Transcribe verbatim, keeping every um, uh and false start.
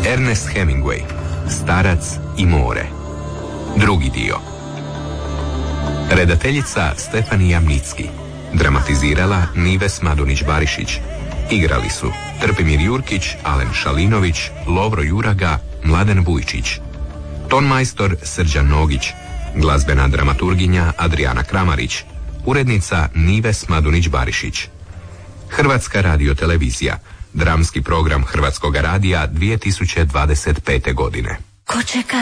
Ernest Hemingway, Starac i more. Drugi dio. Redateljica Stefanija Mnicki. Dramatizirala Nives Madunić-Barišić. Igrali su Trpimir Jurkić, Alen Šalinović, Lovro Juraga, Mladen Vujčić. Tonmajstor Srđan Nogić. Glazbena dramaturginja Adriana Kramarić. Urednica Nives Madunić-Barišić. Hrvatska radiotelevizija. Dramski program Hrvatskog radija dvije tisuće dvadeset pete godine. Ko čeka